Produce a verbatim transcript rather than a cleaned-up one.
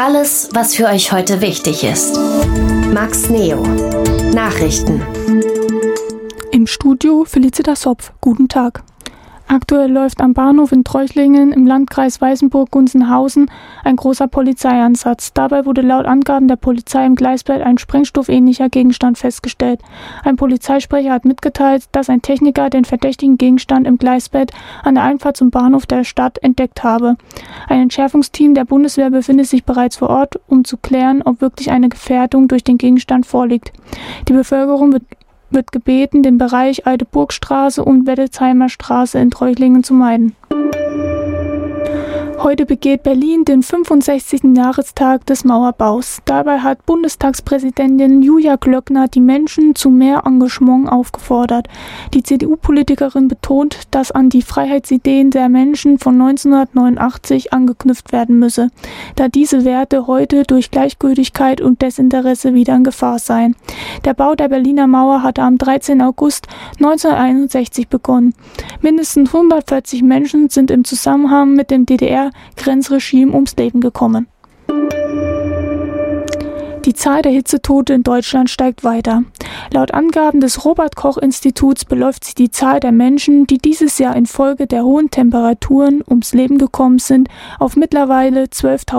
Alles, was für euch heute wichtig ist. Max Neo. Nachrichten. Im Studio Felicitas Hopf. Guten Tag. Aktuell läuft am Bahnhof in Treuchlingen im Landkreis Weißenburg-Gunzenhausen ein großer Polizeieinsatz. Dabei wurde laut Angaben der Polizei im Gleisbett ein sprengstoffähnlicher Gegenstand festgestellt. Ein Polizeisprecher hat mitgeteilt, dass ein Techniker den verdächtigen Gegenstand im Gleisbett an der Einfahrt zum Bahnhof der Stadt entdeckt habe. Ein Entschärfungsteam der Bundeswehr befindet sich bereits vor Ort, um zu klären, ob wirklich eine Gefährdung durch den Gegenstand vorliegt. Die Bevölkerung wird wird gebeten, den Bereich Alte Burgstraße und Weddelsheimer Straße in Treuchlingen zu meiden. Heute begeht Berlin den fünfundsechzigsten Jahrestag des Mauerbaus. Dabei hat Bundestagspräsidentin Julia Klöckner die Menschen zu mehr Engagement aufgefordert. Die C D U-Politikerin betont, dass an die Freiheitsideen der Menschen von neunzehnhundertneunundachtzig angeknüpft werden müsse, da diese Werte heute durch Gleichgültigkeit und Desinteresse wieder in Gefahr seien. Der Bau der Berliner Mauer hatte am dreizehnten August neunzehnhunderteinundsechzig begonnen. Mindestens hundertvierzig Menschen sind im Zusammenhang mit dem D D R-Grenzregime ums Leben gekommen. Die Zahl der Hitzetote in Deutschland steigt weiter. Laut Angaben des Robert-Koch-Instituts beläuft sich die Zahl der Menschen, die dieses Jahr infolge der hohen Temperaturen ums Leben gekommen sind, auf mittlerweile zwölftausend.